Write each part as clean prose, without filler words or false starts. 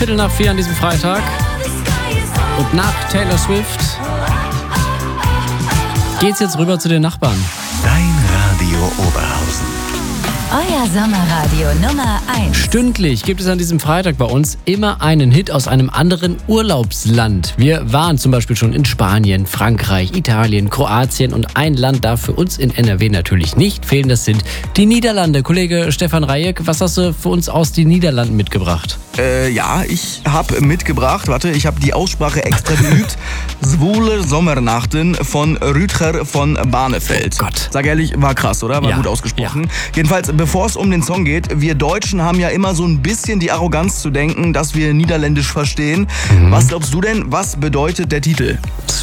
3:15 an diesem Freitag. Und nach Taylor Swift geht's jetzt rüber zu den Nachbarn. Dein Radio Oberhausen. Euer Sommerradio Nummer 1. Stündlich gibt es an diesem Freitag bei uns immer einen Hit aus einem anderen Urlaubsland. Wir waren zum Beispiel schon in Spanien, Frankreich, Italien, Kroatien und ein Land darf für uns in NRW natürlich nicht fehlen. Das sind die Niederlande. Kollege Stefan Rajek, was hast du für uns aus den Niederlanden mitgebracht? Ja, ich habe mitgebracht, ich habe die Aussprache extra geübt. Zwoele Sommernachten von Rutger von Barneveld. Gott. Sag ehrlich, war krass, oder? War Ja, gut ausgesprochen. ja. Jedenfalls, bevor es um den Song geht, wir Deutschen haben ja immer so ein bisschen die Arroganz zu denken, dass wir Niederländisch verstehen. Was glaubst du denn, was bedeutet der Titel?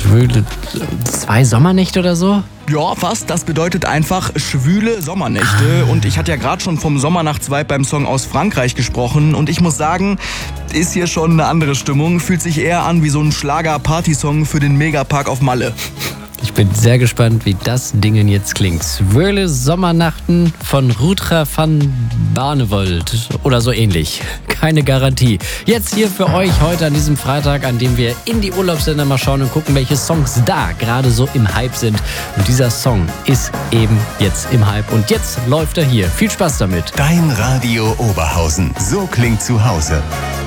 2 Sommernächte oder so? Ja, fast. Das bedeutet einfach schwüle Sommernächte. Und ich hatte ja gerade schon vom Sommernachtsvibe beim Song aus Frankreich gesprochen. Und ich muss sagen, ist hier schon eine andere Stimmung. Fühlt sich eher an wie so ein Schlager-Party-Song für den Megapark auf Malle. Ich bin sehr gespannt, wie das Dingen jetzt klingt. Zwöle Sommernachten von Rutger van Barneveld oder so ähnlich. Keine Garantie. Jetzt hier für euch heute an diesem Freitag, an dem wir in die Urlaubsländer mal schauen und gucken, welche Songs da gerade so im Hype sind. Und dieser Song ist eben jetzt im Hype und jetzt läuft er hier. Viel Spaß damit. Dein Radio Oberhausen. So klingt zu Hause.